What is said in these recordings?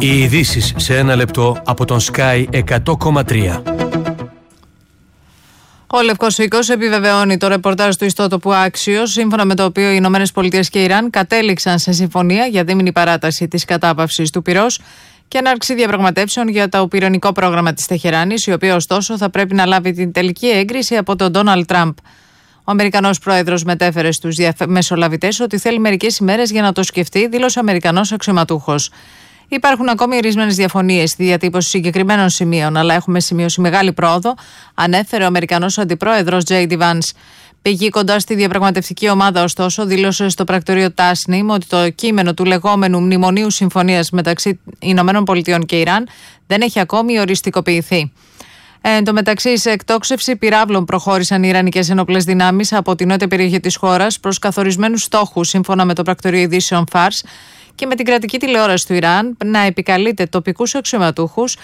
Οι ειδήσεις σε ένα λεπτό από τον Sky 100,3. Ο Λευκός Οίκος επιβεβαιώνει το ρεπορτάζ του ιστότοπου Axios, σύμφωνα με το οποίο οι ΗΠΑ και η Ιράν κατέληξαν σε συμφωνία για δίμηνη παράταση της κατάπαυσης του πυρός και έναρξη διαπραγματεύσεων για το πυρηνικό πρόγραμμα της Τεχεράνης, η οποία ωστόσο θα πρέπει να λάβει την τελική έγκριση από τον Ντόναλντ Τραμπ. Ο Αμερικανός πρόεδρος μετέφερε στους μεσολαβητές ότι θέλει μερικές ημέρες για να το σκεφτεί, δήλωσε ο Αμερικανός αξιωματούχος. Υπάρχουν ακόμη ορισμένες διαφωνίες στη διατύπωση συγκεκριμένων σημείων, αλλά έχουμε σημειώσει μεγάλη πρόοδο, ανέφερε ο Αμερικανός αντιπρόεδρος J.D. Vance. Πηγή κοντά στη διαπραγματευτική ομάδα, ωστόσο, δήλωσε στο πρακτορείο Tasnim ότι το κείμενο του λεγόμενου Μνημονίου Συμφωνίας μεταξύ ΗΠΑ και Ιράν δεν έχει ακόμη οριστικοποιηθεί. Εν τω μεταξύ, σε εκτόξευση πυράβλων προχώρησαν οι Ιρανικές ενόπλες δυνάμεις από την νότια περιοχή της χώρας προς καθορισμένους στόχους, σύμφωνα με το πρακτορείο ειδήσεων Fars, και με την κρατική τηλεόραση του Ιράν να επικαλείται τοπικούς αξιωματούχους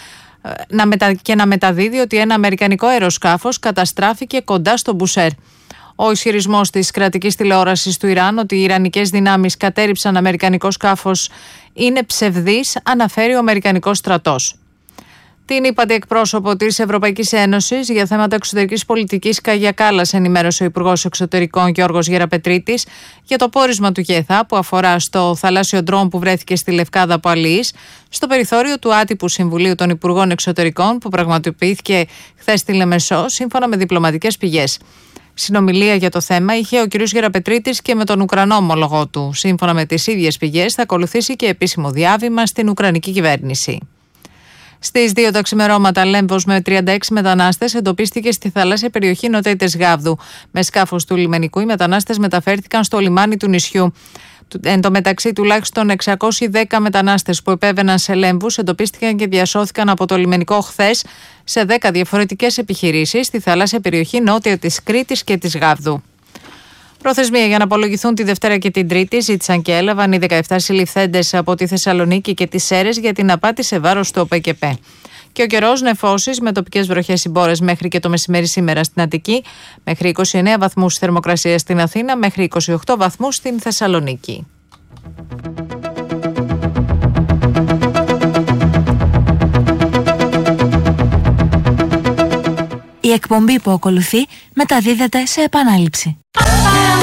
και να μεταδίδει ότι ένα αμερικανικό αεροσκάφος καταστράφηκε κοντά στο Μπουσέρ. Ο ισχυρισμός της κρατικής τηλεόρασης του Ιράν ότι οι Ιρανικές δυνάμεις κατέρριψαν αμερικανικό σκάφος είναι ψευδής, αναφέρει ο Αμερικανικός στρατός. Την ύπατη εκπρόσωπο της Ευρωπαϊκής Ένωσης για θέματα εξωτερικής πολιτικής Κάγια Κάλλας ενημέρωσε ο Υπουργός Εξωτερικών Γιώργος Γεραπετρίτης για το πόρισμα του ΓΕΘΑ που αφορά στο θαλάσσιο ντρόουν που βρέθηκε στη Λευκάδα από αλλοίς, στο περιθώριο του άτυπου Συμβουλίου των Υπουργών Εξωτερικών που πραγματοποιήθηκε χθες στη Λεμεσό, σύμφωνα με διπλωματικές πηγές. Συνομιλία για το θέμα είχε ο κ. Γεραπετρίτης και με τον Ουκρανό ομολογό του. Σύμφωνα με τις ίδιες πηγές, θα ακολουθήσει και επίσημο διάβημα στην Ουκρανική κυβέρνηση. Στις 2 τα ξημερώματα, Λέμβος με 36 μετανάστες εντοπίστηκε στη θαλάσσια περιοχή Νοτέτες Γάβδου. Με σκάφος του λιμενικού, οι μετανάστες μεταφέρθηκαν στο λιμάνι του νησιού. Εν τω μεταξύ, τουλάχιστον 610 μετανάστες που επέβαιναν σε Λέμβους εντοπίστηκαν και διασώθηκαν από το λιμενικό χθες σε 10 διαφορετικές επιχειρήσεις στη θαλάσσια περιοχή νότια της Κρήτης και της Γάβδου. Προθεσμία για να απολογηθούν τη Δευτέρα και την Τρίτη ζήτησαν και έλαβαν οι 17 συλληφθέντες από τη Θεσσαλονίκη και τις Σέρρες για την απάτη σε βάρος του ΟΠΕΚΕΠΕ. Και ο καιρός, νεφώσεις με τοπικές βροχές συμπόρες μέχρι και το μεσημέρι σήμερα στην Αττική, μέχρι 29 βαθμούς θερμοκρασία στην Αθήνα, μέχρι 28 βαθμούς στην Θεσσαλονίκη. Η εκπομπή που ακολουθεί μεταδίδεται σε επανάληψη.